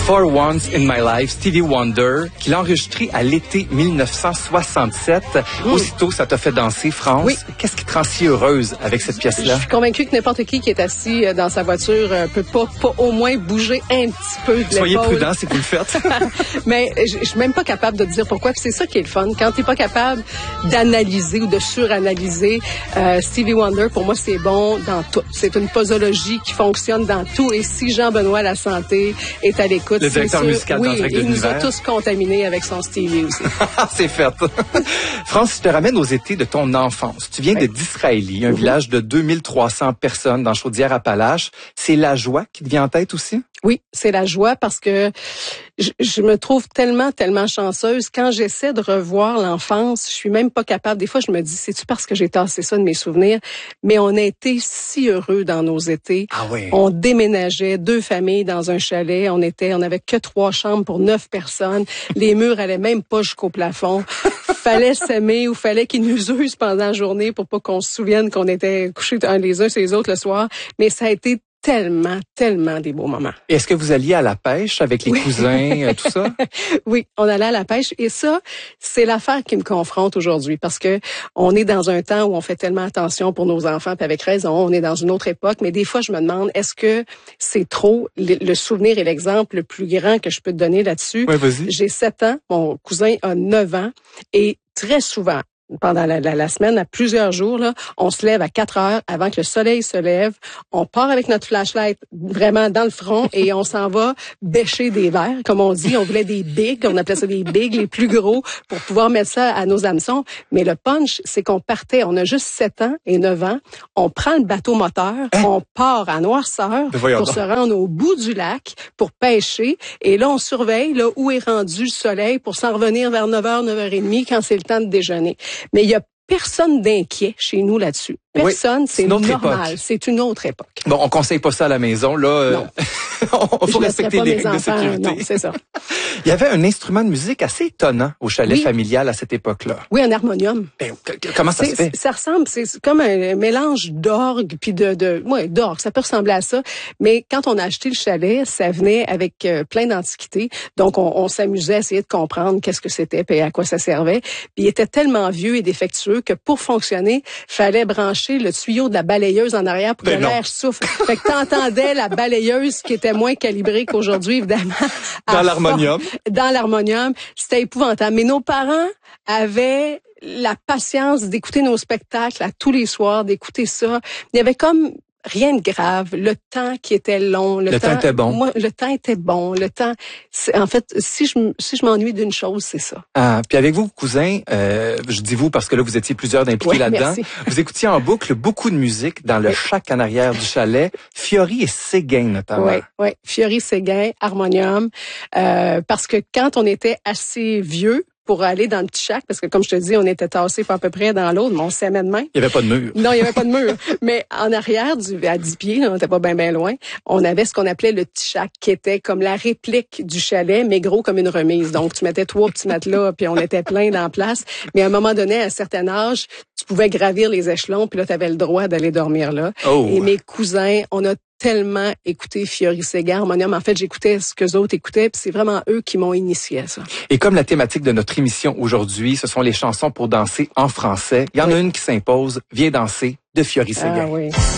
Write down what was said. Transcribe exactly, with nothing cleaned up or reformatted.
For Once in My Life, Stevie Wonder, qu'il a enregistré à l'été mille neuf cent soixante-sept. Mmh. Aussitôt, ça t'a fait danser, France. Oui. Qu'est-ce qui te rend si heureuse avec cette pièce-là? Je suis convaincue que n'importe qui qui est assis dans sa voiture euh, peut pas, pas au moins bouger un petit peu de l'épaule. Soyez prudents si vous le faites. Mais je, je suis même pas capable de te dire pourquoi. Puis c'est ça qui est le fun. Quand t'es pas capable d'analyser ou de suranalyser, euh, Stevie Wonder, pour moi, c'est bon dans tout. C'est une posologie qui fonctionne dans tout. Et si Jean-Benoît Lasanté est à l'écoute, le directeur sûr, musical oui, d'Entre de il nous a l'univers. tous contaminés avec son Stevie aussi. C'est fait. France, je te ramène aux étés de ton enfance. Tu viens oui. de d'Israélie, un mm-hmm. village de deux mille trois cents personnes dans Chaudière-Appalaches. C'est la joie qui te vient en tête aussi? Oui, c'est la joie parce que je, je me trouve tellement, tellement chanceuse. Quand j'essaie de revoir l'enfance, je suis même pas capable. Des fois, je me dis, c'est-tu parce que j'ai tassé ça de mes souvenirs? Mais on a été si heureux dans nos étés. Ah oui. On déménageait deux familles dans un chalet. On était, on avait que trois chambres pour neuf personnes. Les murs allaient même pas jusqu'au plafond. Fallait s'aimer ou fallait qu'ils nous usent pendant la journée pour pas qu'on se souvienne qu'on était couchés les uns sur les autres le soir. Mais ça a été tellement, tellement des beaux moments. Est-ce que vous alliez à la pêche avec les oui. cousins, tout ça? Oui, on allait à la pêche. Et ça, c'est l'affaire qui me confronte aujourd'hui parce que on est dans un temps où on fait tellement attention pour nos enfants, puis avec raison, on est dans une autre époque. Mais des fois, je me demande, est-ce que c'est trop le, le souvenir et l'exemple le plus grand que je peux te donner là-dessus? Oui, vas-y. J'ai sept ans, mon cousin a neuf ans et très souvent, pendant la, la, la semaine, à plusieurs jours, là, on se lève à quatre heures avant que le soleil se lève. On part avec notre flashlight vraiment dans le front et on s'en va bêcher des vers, comme on dit. On voulait des bigs, on appelait ça des bigs, les plus gros, pour pouvoir mettre ça à nos hameçons. Mais le punch, c'est qu'on partait, on a juste sept ans et neuf ans. On prend le bateau moteur, hein? On part à noirceur pour donc. se rendre au bout du lac pour pêcher. Et là, on surveille là où est rendu le soleil pour s'en revenir vers neuf heures, neuf heures trente quand c'est le temps de déjeuner. Mais il y a personne d'inquiet chez nous là-dessus. Personne, oui, c'est normal. C'est une autre époque. Bon, on conseille pas ça à la maison, là. Euh, non. Il faut respecter les règles de sécurité. Non, c'est ça. Il y avait un instrument de musique assez étonnant au chalet oui. familial à cette époque-là. Oui, un harmonium. Ben, comment ça se fait? Ça ressemble, c'est comme un mélange d'orgue puis de, de, ouais, d'orgue. Ça peut ressembler à ça. Mais quand on a acheté le chalet, ça venait avec euh, plein d'antiquités. Donc, on, on s'amusait à essayer de comprendre qu'est-ce que c'était et à quoi ça servait. Puis, il était tellement vieux et défectueux que pour fonctionner, fallait brancher le tuyau de la balayeuse en arrière pour ben que l'air souffle. Fait que t'entendais la balayeuse qui était moins calibrée qu'aujourd'hui, évidemment. Dans l'harmonium. Dans l'harmonium. C'était épouvantable. Mais nos parents avaient la patience d'écouter nos spectacles à tous les soirs, d'écouter ça. Il y avait comme rien de grave. Le temps qui était long. Le, le temps, temps était bon. Moi, le temps était bon. Le temps, c'est, en fait, si je, si je m'ennuie d'une chose, c'est ça. Ah, puis avec vous, cousins, euh, je dis vous parce que là, vous étiez plusieurs d'impliqués oui, là-dedans. Merci. Vous écoutiez en boucle beaucoup de musique dans le oui. shack en arrière du chalet. Fiori et Séguin, notamment. Oui, oui. Fiori, Séguin, harmonium. Euh, parce que quand on était assez vieux, pour aller dans le petit shack, parce que comme je te dis, on était tassés pas à peu près dans l'autre, mais on s'aimait de main. Il y avait pas de mur. Non, il y avait pas de mur. Mais en arrière, du, à dix pieds, là, on était pas bien bien loin, on avait ce qu'on appelait le petit shack, qui était comme la réplique du chalet, mais gros comme une remise. Donc, tu mettais trois petits matelas, puis on était plein dans la place. Mais à un moment donné, à un certain âge, tu pouvais gravir les échelons, puis là, tu avais le droit d'aller dormir là. Oh. Et mes cousins, on a tellement écouté Fiori, Séguin, harmonium. En fait, j'écoutais ce que les autres écoutaient, puis c'est vraiment eux qui m'ont initié à ça. Et comme la thématique de notre émission aujourd'hui, ce sont les chansons pour danser en français, il y en oui. a une qui s'impose, Viens danser, de Fiori, Séguin. Ah oui.